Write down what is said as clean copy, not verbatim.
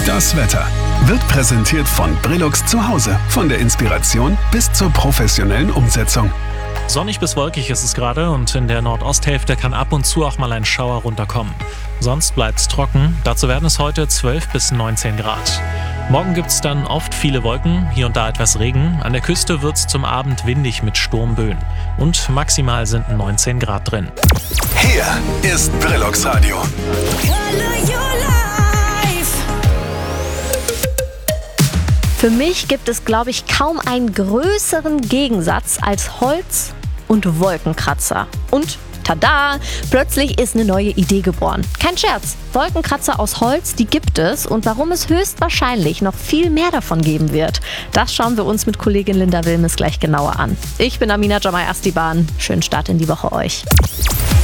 Das Wetter wird präsentiert von Brillux zu Hause. Von der Inspiration bis zur professionellen Umsetzung. Sonnig bis wolkig ist es gerade und in der Nordosthälfte kann ab und zu auch mal ein Schauer runterkommen. Sonst bleibt es trocken, dazu werden es heute 12 bis 19 Grad. Morgen gibt es dann oft viele Wolken, hier und da etwas Regen. An der Küste wird es zum Abend windig mit Sturmböen. Und maximal sind 19 Grad drin. Hier ist Brillux Radio. Für mich gibt es, glaube ich, kaum einen größeren Gegensatz als Holz und Wolkenkratzer. Und tada, plötzlich ist eine neue Idee geboren. Kein Scherz, Wolkenkratzer aus Holz, die gibt es. Und warum es höchstwahrscheinlich noch viel mehr davon geben wird, das schauen wir uns mit Kollegin Linda Wilmes gleich genauer an. Ich bin Amina Jamai Astiban. Schönen Start in die Woche euch.